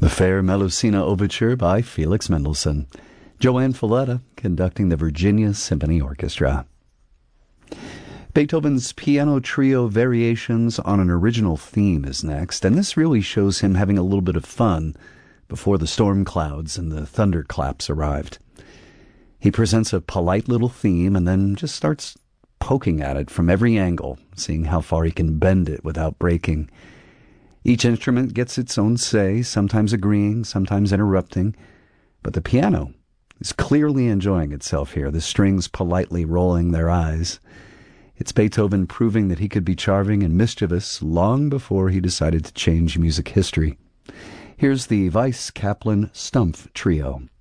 The Fair Melusina Overture by Felix Mendelssohn. Joanne Falletta conducting the Virginia Symphony Orchestra. Beethoven's Piano Trio Variations on an Original Theme is next, and this really shows him having a little bit of fun before the storm clouds and the thunderclaps arrived. He presents a polite little theme and then just starts poking at it from every angle, seeing how far he can bend it without breaking. Each instrument gets its own say, sometimes agreeing, sometimes interrupting, but the piano is clearly enjoying itself here, the strings politely rolling their eyes. It's Beethoven proving that he could be charming and mischievous long before he decided to change music history. Here's the Weiss Kaplan Stumpf Trio.